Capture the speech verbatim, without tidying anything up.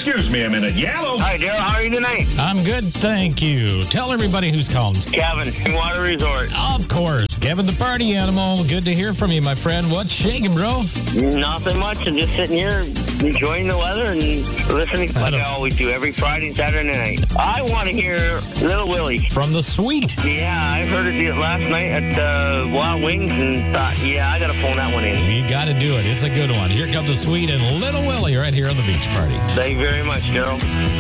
excuse me a minute. Yellow. Hi, Daryl. How are you tonight? I'm good, thank you. Tell everybody who's calling. Kevin, Water Resort. Of course. Kevin the Party Animal. Good to hear from you, my friend. What's shaking, bro? Nothing much. I'm just sitting here enjoying the weather and listening like I always do every Friday and Saturday night. I want to hear Little Willie. From the Sweet. Yeah, I heard it last night at uh, Wild Wings and thought, yeah, I got to phone that one in. You got to do it. It's a good one. Here come the Sweet and Little Willie right here on the Beach Party. Thank you very much, Daryl.